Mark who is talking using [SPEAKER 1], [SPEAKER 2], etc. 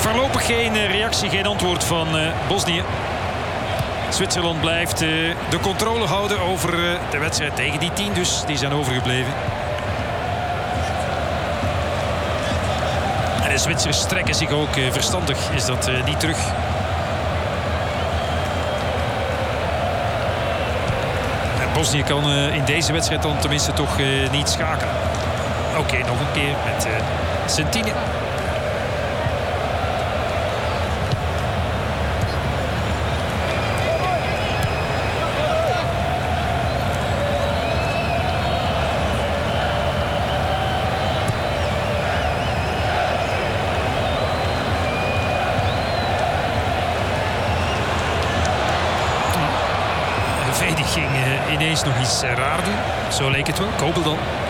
[SPEAKER 1] Voorlopig geen reactie, geen antwoord van Bosnië. Zwitserland blijft de controle houden over de wedstrijd tegen die 10 dus. Die zijn overgebleven. En de Zwitsers strekken zich ook verstandig. Is dat niet terug. En Bosnië kan in deze wedstrijd dan tenminste toch niet schakelen. Oké, nog een keer met Sentine. Verdediging ineens nog iets raar doen. Zo leek het wel. Kobel dan.